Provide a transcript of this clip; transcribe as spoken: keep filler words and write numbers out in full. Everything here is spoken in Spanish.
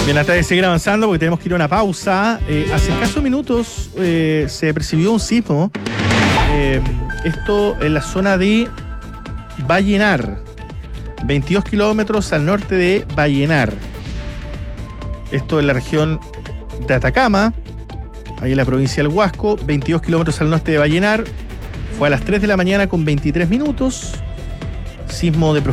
Bien, hasta de seguir avanzando porque tenemos que ir a una pausa. Eh, hace escasos minutos eh, se percibió un sismo. Eh, esto en la zona de Vallenar, veintidós kilómetros al norte de Vallenar. Esto en la región de Atacama, ahí en la provincia del Huasco, veintidós kilómetros al norte de Vallenar. Fue a las tres de la mañana con veintitrés minutos. Sismo de